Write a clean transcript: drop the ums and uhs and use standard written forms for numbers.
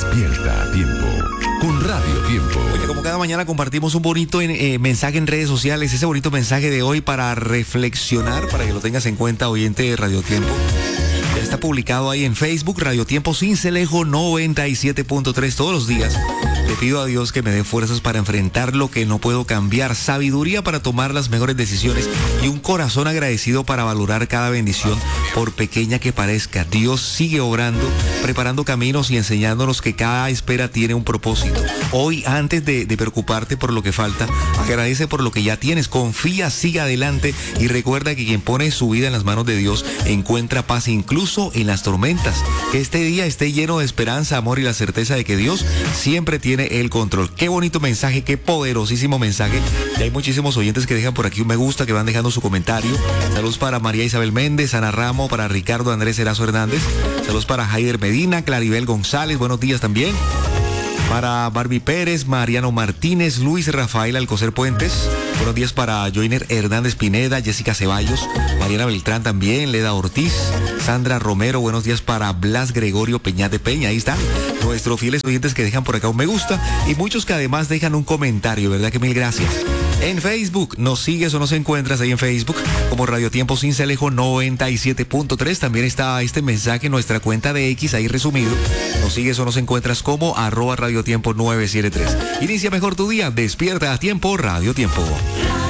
Despierta a tiempo con Radio Tiempo. Oye, como cada mañana compartimos un bonito mensaje en redes sociales, ese bonito mensaje de hoy para reflexionar, para que lo tengas en cuenta, oyente de Radio Tiempo. Ya está publicado ahí en Facebook, Radio Tiempo Sincelejo 97.3 todos los días. Le pido a Dios que me dé fuerzas para enfrentar lo que no puedo cambiar, sabiduría para tomar las mejores decisiones y un corazón agradecido para valorar cada bendición, por pequeña que parezca. Dios sigue obrando, preparando caminos y enseñándonos que cada espera tiene un propósito. Hoy, antes de preocuparte por lo que falta, agradece por lo que ya tienes, confía, sigue adelante y recuerda que quien pone su vida en las manos de Dios encuentra paz incluso en las tormentas. Que este día esté lleno de esperanza, amor y la certeza de que Dios siempre tiene el control. Qué bonito mensaje, qué poderosísimo mensaje. Y hay muchísimos oyentes que dejan por aquí un me gusta, que van dejando su comentario. Saludos para María Isabel Méndez, Ana Ramo, para Ricardo Andrés Erazo Hernández. Saludos para Haider Medina, Claribel González, buenos días también. Para Barbie Pérez, Mariano Martínez, Luis Rafael Alcocer Puentes. Buenos días para Joiner Hernández Pineda, Jessica Ceballos, Mariana Beltrán también, Leda Ortiz, Sandra Romero. Buenos días para Blas Gregorio Peñate Peña. Ahí están nuestros fieles oyentes que dejan por acá un me gusta y muchos que además dejan un comentario, ¿verdad? Que mil gracias. En Facebook, nos sigues o nos encuentras ahí en Facebook como Radio Tiempo Sincelejo 97.3. También está este mensaje en nuestra cuenta de X ahí resumido. Nos sigues o nos encuentras como @Radio Tiempo 973. Inicia mejor tu día, despierta a tiempo, Radio Tiempo.